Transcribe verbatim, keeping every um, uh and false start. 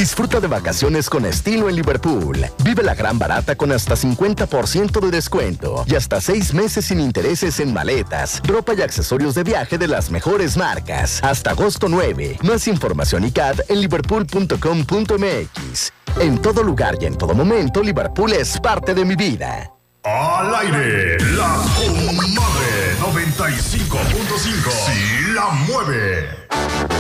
Disfruta de vacaciones con estilo en Liverpool. Vive la gran barata con hasta cincuenta por ciento de descuento y hasta seis meses sin intereses en maletas, ropa y accesorios de viaje de las mejores marcas. Hasta agosto nueve. Más información y C A D en liverpool punto com punto m x. En todo lugar y en todo momento, Liverpool es parte de mi vida. Al aire, la comadre noventa y cinco punto cinco. Sí la mueve.